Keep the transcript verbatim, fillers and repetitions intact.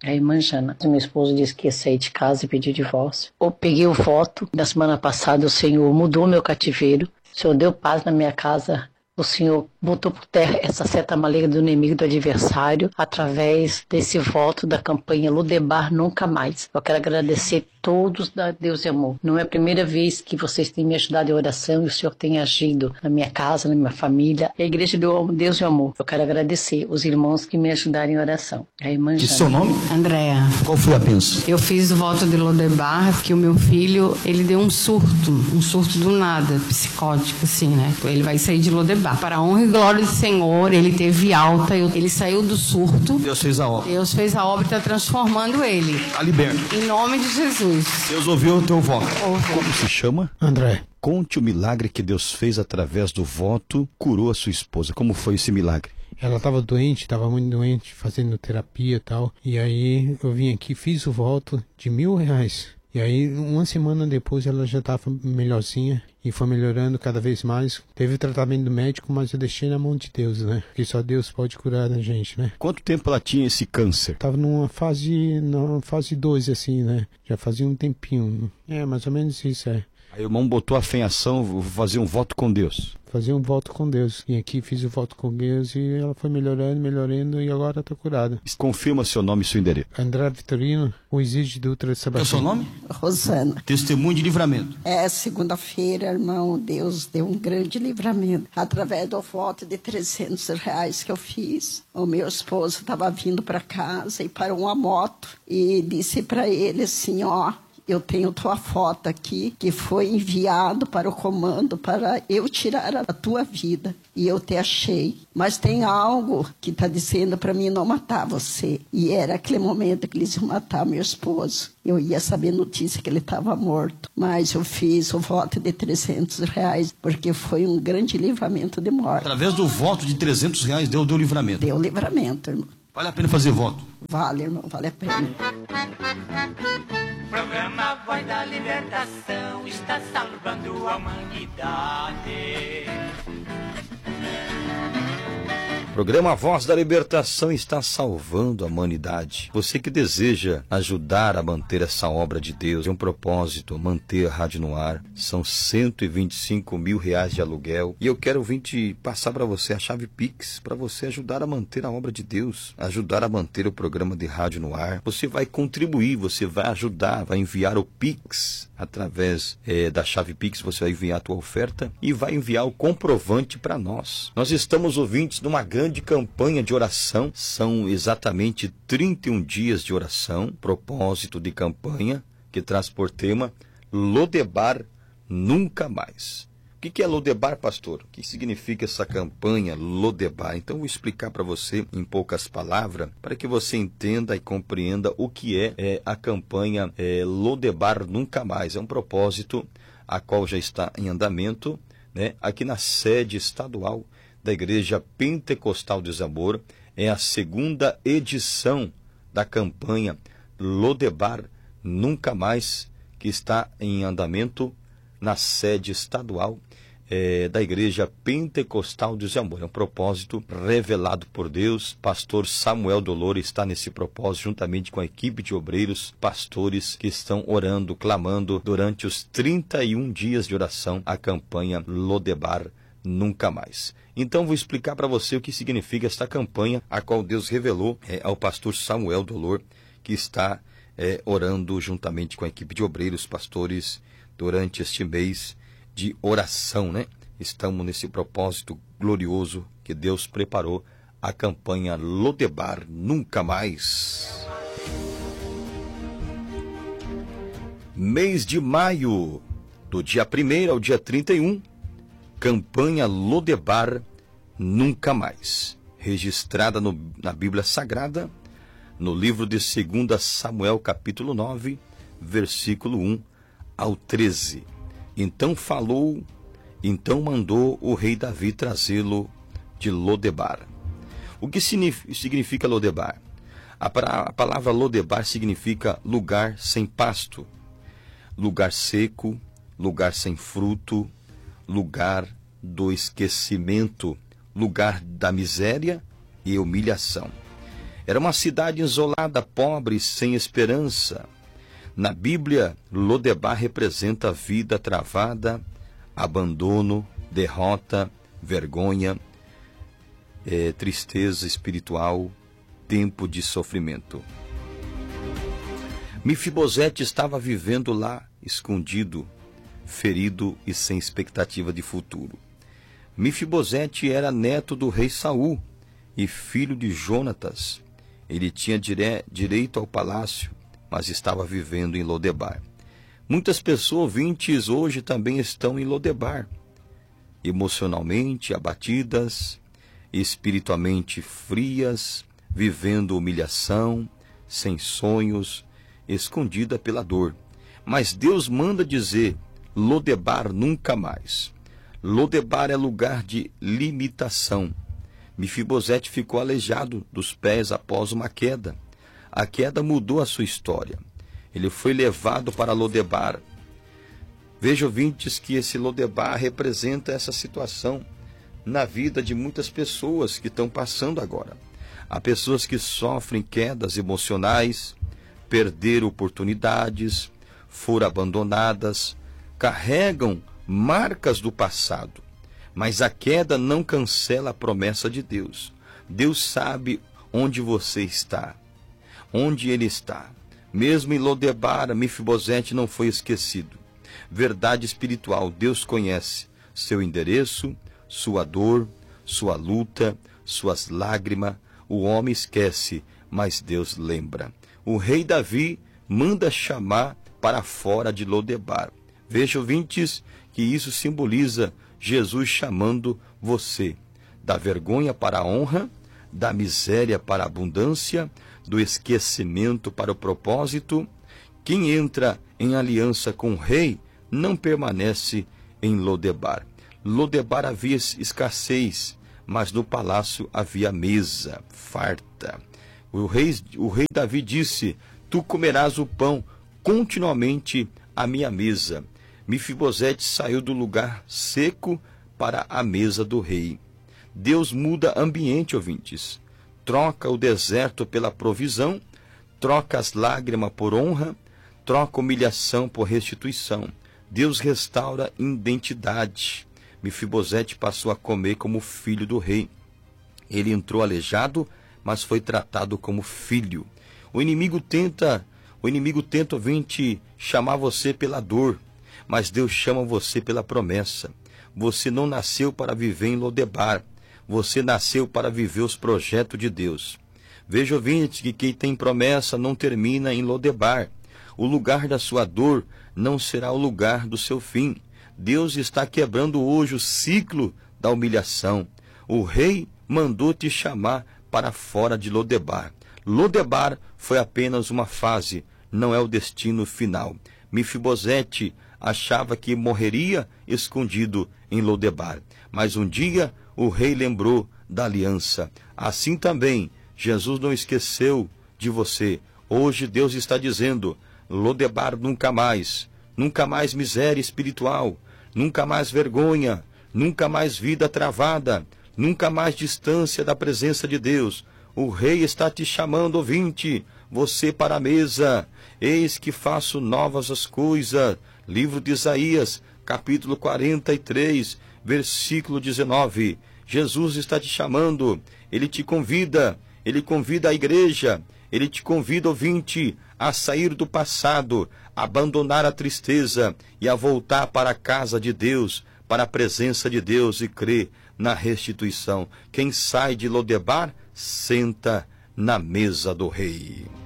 A irmã Jana, meu esposo disse que ia sair de casa e pedir divórcio. Eu peguei o voto, na semana passada o Senhor mudou meu cativeiro, o Senhor deu paz na minha casa, o Senhor botou por terra essa seta maligna do inimigo, do adversário, através desse voto da campanha Lodebar Nunca Mais. Eu quero agradecer todos da Deus e Amor. Não é a primeira vez que vocês têm me ajudado em oração e o Senhor tem agido na minha casa, na minha família. A igreja do Deus e Amor. Eu quero agradecer os irmãos que me ajudaram em oração. A irmã E seu nome? Andréa. Qual foi a bênção? Eu fiz o voto de Lodebar, que o meu filho, ele deu um surto, um surto do nada, psicótico, assim, né? Ele vai sair de Lodebar. Para a honra e glória do Senhor, ele teve alta, ele saiu do surto. Deus fez a obra. Deus fez a obra e está transformando ele. Está liberto. Em nome de Jesus. Deus ouviu o teu voto. Ouviu. Como se chama? André. Conte o milagre que Deus fez através do voto, curou a sua esposa. Como foi esse milagre? Ela estava doente, estava muito doente, fazendo terapia e tal. E aí eu vim aqui, fiz o voto de mil reais. E aí, uma semana depois, ela já estava melhorzinha e foi melhorando cada vez mais. Teve tratamento médico, mas eu deixei na mão de Deus, né? Porque só Deus pode curar a gente, né? Quanto tempo ela tinha esse câncer? Tava numa fase, numa fase dois, assim, né? Já fazia um tempinho. É, mais ou menos isso, é. Aí o irmão botou a fé em ação, vou fazer um voto com Deus. Fazer um voto com Deus. E aqui fiz o voto com Deus e ela foi melhorando, melhorando e agora está curada. Confirma seu nome e seu endereço. André Vitorino, o Exige Dutra de Sebastião. É o seu nome? Rosana. Testemunho de livramento. É, segunda-feira, irmão, Deus deu um grande livramento. Através do voto de trezentos reais que eu fiz, o meu esposo estava vindo para casa e parou uma moto e disse para ele assim, ó, eu tenho tua foto aqui, que foi enviado para o comando para eu tirar a tua vida. E eu te achei. Mas tem algo que está dizendo para mim não matar você. E era aquele momento que eles iam matar meu esposo. Eu ia saber notícia que ele estava morto. Mas eu fiz o voto de trezentos reais, porque foi um grande livramento de morte. Através do voto de trezentos reais, deu, deu livramento. Deu livramento, irmão. Vale a pena fazer voto? Vale, irmão, vale a pena. Programa Voz da Libertação está salvando a humanidade. Programa Voz da Libertação está salvando a humanidade. Você que deseja ajudar a manter essa obra de Deus, tem um propósito, manter a rádio no ar. São cento e vinte e cinco mil reais de aluguel. E eu quero vir te passar para você a chave Pix, para você ajudar a manter a obra de Deus, ajudar a manter o programa de rádio no ar. Você vai contribuir, você vai ajudar, vai enviar o Pix. Através é, da chave Pix, você vai enviar a tua oferta e vai enviar o comprovante para nós. Nós estamos ouvintes numa grande campanha de oração. São exatamente trinta e um dias de oração, propósito de campanha, que traz por tema Lodebar Nunca Mais. O que é Lodebar, pastor? O que significa essa campanha Lodebar? Então, eu vou explicar para você em poucas palavras, para que você entenda e compreenda o que é, é a campanha é, Lodebar Nunca Mais. É um propósito a qual já está em andamento, né, aqui na sede estadual da Igreja Pentecostal de Zamor. É a segunda edição da campanha Lodebar Nunca Mais, que está em andamento na sede estadual é, da Igreja Pentecostal de Zamor. É um propósito revelado por Deus. Pastor Samuel Dolor está nesse propósito, juntamente com a equipe de obreiros, pastores que estão orando, clamando durante os trinta e um dias de oração, a campanha Lodebar Nunca Mais. Então vou explicar para você o que significa esta campanha, a qual Deus revelou é, ao pastor Samuel Dolor, que está é, orando juntamente com a equipe de obreiros, pastores, durante este mês de oração, né? Estamos nesse propósito glorioso que Deus preparou, a campanha Lodebar Nunca Mais. Mês de maio, do dia primeiro ao dia trinta e um, campanha Lodebar Nunca Mais, registrada no, na Bíblia Sagrada, no livro de dois Samuel, capítulo nove, versículo um ao treze. Então falou, então mandou o rei Davi trazê-lo de Lodebar. O que significa Lodebar? A palavra Lodebar significa lugar sem pasto, lugar seco, lugar sem fruto, lugar do esquecimento, lugar da miséria e humilhação. Era uma cidade isolada, pobre, sem esperança. Na Bíblia, Lodebar representa vida travada, abandono, derrota, vergonha, é, tristeza espiritual, tempo de sofrimento. Mefibosete estava vivendo lá, escondido, ferido e sem expectativa de futuro. Mefibosete era neto do rei Saul e filho de Jonatas. Ele tinha dire... direito ao palácio, mas estava vivendo em Lodebar. Muitas pessoas ouvintes hoje também estão em Lodebar, emocionalmente abatidas, espiritualmente frias, vivendo humilhação, sem sonhos, escondida pela dor. Mas Deus manda dizer: Lodebar nunca mais. Lodebar é lugar de limitação. Mefibosete ficou aleijado dos pés após uma queda. A queda mudou a sua história. Ele foi levado para Lodebar. Veja, ouvintes, que esse Lodebar representa essa situação na vida de muitas pessoas que estão passando agora. Há pessoas que sofrem quedas emocionais, perderam oportunidades, foram abandonadas, carregam marcas do passado. Mas a queda não cancela a promessa de Deus. Deus sabe onde você está, onde Ele está. Mesmo em Lodebar, Mefibosete não foi esquecido. Verdade espiritual: Deus conhece seu endereço, sua dor, sua luta, suas lágrimas. O homem esquece, mas Deus lembra. O rei Davi manda chamar para fora de Lodebar. Veja, ouvintes, que isso simboliza Jesus chamando você da vergonha para a honra, da miséria para a abundância, do esquecimento para o propósito. Quem entra em aliança com o rei não permanece em Lodebar. Lodebar havia escassez, mas no palácio havia mesa farta. O rei, o rei Davi disse: tu comerás o pão continuamente à minha mesa. Mefibosete saiu do lugar seco para a mesa do rei. Deus muda ambiente, ouvintes. Troca o deserto pela provisão, troca as lágrimas por honra, troca humilhação por restituição. Deus restaura identidade. Mefibosete passou a comer como filho do rei. Ele entrou aleijado, mas foi tratado como filho. O inimigo tenta, o inimigo tenta, ouvinte, chamar você pela dor, mas Deus chama você pela promessa. Você não nasceu para viver em Lodebar. Você nasceu para viver os projetos de Deus. Veja, ouvinte, que quem tem promessa não termina em Lodebar. O lugar da sua dor não será o lugar do seu fim. Deus está quebrando hoje o ciclo da humilhação. O rei mandou te chamar para fora de Lodebar. Lodebar foi apenas uma fase, não é o destino final. Mefibosete achava que morreria escondido em Lodebar, mas um dia o rei lembrou da aliança. Assim também, Jesus não esqueceu de você. Hoje Deus está dizendo: Lodebar nunca mais, nunca mais miséria espiritual, nunca mais vergonha, nunca mais vida travada, nunca mais distância da presença de Deus. O rei está te chamando, ouvinte, você para a mesa. Eis que faço novas as coisas. Livro de Isaías, capítulo quarenta e três, versículo dezenove. Jesus está te chamando, Ele te convida, Ele convida a igreja, Ele te convida, ouvinte, a sair do passado, a abandonar a tristeza e a voltar para a casa de Deus, para a presença de Deus e crer na restituição. Quem sai de Lodebar, senta na mesa do rei.